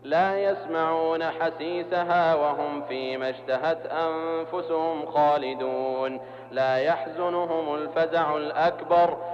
لا يسمعون حسيسها وهم فيما اشتهت أنفسهم خالدون لا يحزنهم الفزع الأكبر